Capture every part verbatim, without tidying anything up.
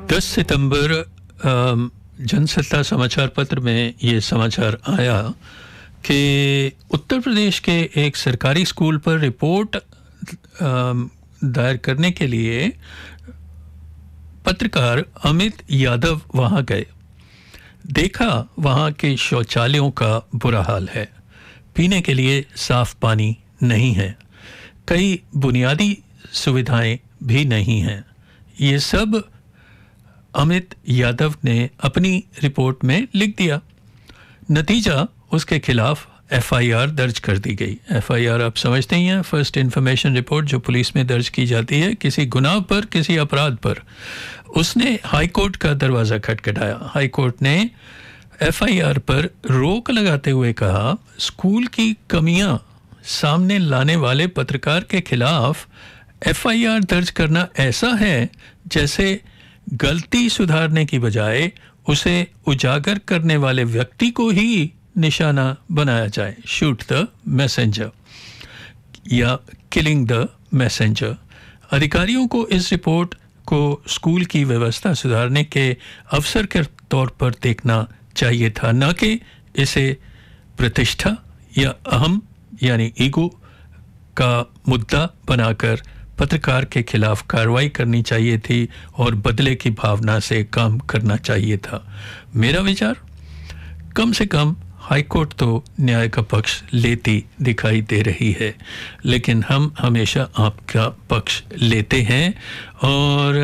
दस सितंबर अम, जनसत्ता समाचार पत्र में ये समाचार आया कि उत्तर प्रदेश के एक सरकारी स्कूल पर रिपोर्ट अम, दायर करने के लिए पत्रकार अमित यादव वहां गए। देखा वहां के शौचालयों का बुरा हाल है, पीने के लिए साफ पानी नहीं है, कई बुनियादी सुविधाएं भी नहीं हैं। ये सब अमित यादव ने अपनी रिपोर्ट में लिख दिया। नतीजा, उसके खिलाफ एफ आई आर दर्ज कर दी गई। एफ आई आर आप समझते ही हैं, फर्स्ट इन्फॉर्मेशन रिपोर्ट जो पुलिस में दर्ज की जाती है किसी गुनाह पर, किसी अपराध पर। उसने हाई कोर्ट का दरवाज़ा खटखटाया। हाई कोर्ट ने एफ आई आर पर रोक लगाते हुए कहा, स्कूल की कमियां सामने लाने वाले पत्रकार के खिलाफ एफ आई आर दर्ज करना ऐसा है जैसे गलती सुधारने की बजाय उसे उजागर करने वाले व्यक्ति को ही निशाना बनाया जाए। शूट द मैसेंजर या किलिंग द मैसेंजर। अधिकारियों को इस रिपोर्ट को स्कूल की व्यवस्था सुधारने के अवसर के तौर पर देखना चाहिए था, न कि इसे प्रतिष्ठा या अहम यानी ईगो का मुद्दा बनाकर पत्रकार के खिलाफ कार्रवाई करनी चाहिए थी और बदले की भावना से काम करना चाहिए था। मेरा विचार, कम से कम हाई कोर्ट तो न्याय का पक्ष लेती दिखाई दे रही है, लेकिन हम हमेशा आपका पक्ष लेते हैं और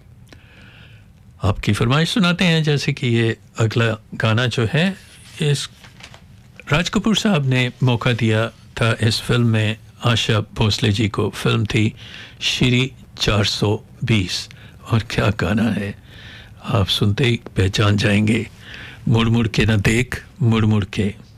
आपकी फरमाइश सुनाते हैं। जैसे कि ये अगला गाना जो है, इस राज कपूर साहब ने मौका दिया था इस फिल्म में आशा भोसले जी को। फिल्म थी श्री चार सौ बीस और क्या गाना है, आप सुनते ही पहचान जाएंगे। मुड़ मुड़ के न देख, मुड़ मुड़ के।